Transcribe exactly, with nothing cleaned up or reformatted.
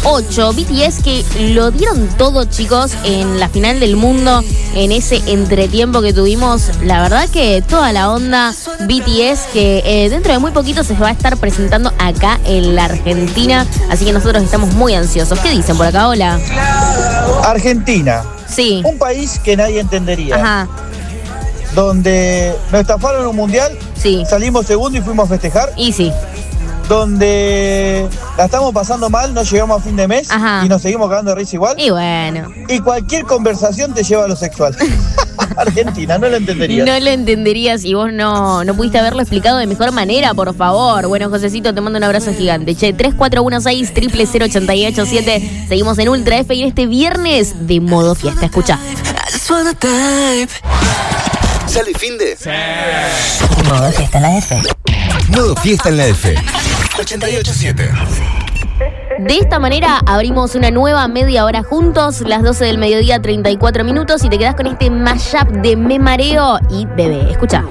ocho. B T S que lo dieron todo, chicos, en la final del mundo, en ese entretiempo que tuvimos. La verdad que toda la onda B T S que eh, dentro de muy poquito se va a estar presentando acá en la Argentina. Así que nosotros estamos muy ansiosos. ¿Qué dicen por acá? Hola. Argentina. Sí. Un país que nadie entendería. Ajá. Donde nos estafaron en un mundial. Sí. Salimos segundo y fuimos a festejar. Y sí. Donde la estamos pasando mal, no llegamos a fin de mes. Ajá. Y nos seguimos cagando de risa igual. Y bueno. Y cualquier conversación te lleva a lo sexual. Argentina, no lo entenderías. No lo entenderías si vos no, no pudiste haberlo explicado de mejor manera, por favor. Bueno, Josecito, te mando un abrazo gigante. Che, tres cuatro uno seis, cero cero cero ocho ocho siete. Seguimos en Ultra F y en este viernes de modo fiesta. Escucha. ¿Sale fin de? Sí. Modo fiesta en la F. Modo fiesta en la F. ochenta y ocho siete. De esta manera abrimos una nueva media hora juntos, las doce del mediodía, treinta y cuatro minutos, y te quedás con este mashup de Me Mareo y Bebé. Escucha.